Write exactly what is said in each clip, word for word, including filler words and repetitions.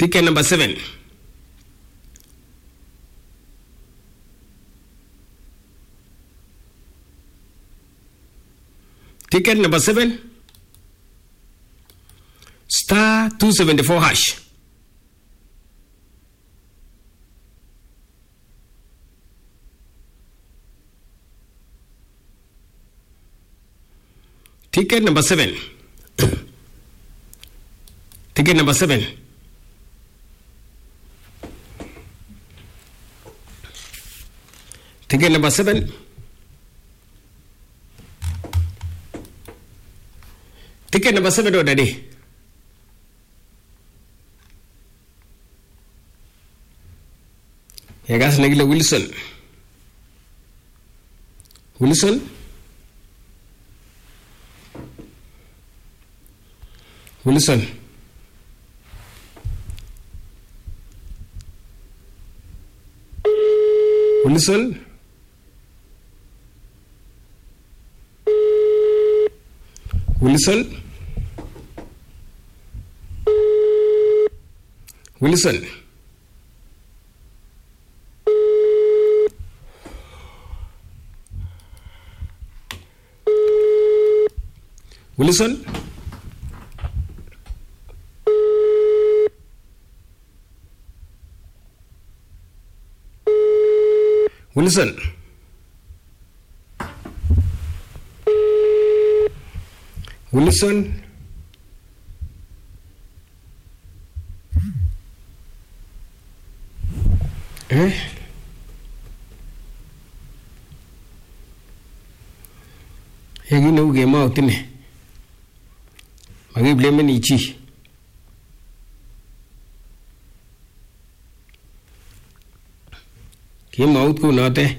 Ticket number seven. Ticket number seven. Star two seventy-four hash. Ticket number seven. Ticket number seven. Ticket number seven. Ticket number seven, oh, daddy. Ya gas nagila Wilson. Wilson. Wilson. Wilson. Wilson. Wilson. Wilson. Wilson. Wilson. Eh? Yagi no ge ma utine. Magi blame ni chi. Ki maut ko na te.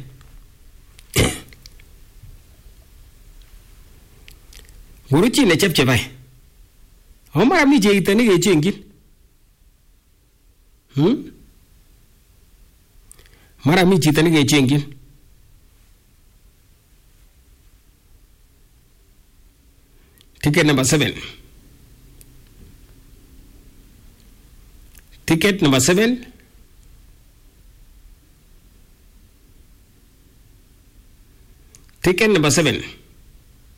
Guruchi ne chep chepai. Homa mi je itani ge chengin. Hmm? Mara mi chitani ge chengin. Ticket number seven. Ticket number seven. Ticket number seven.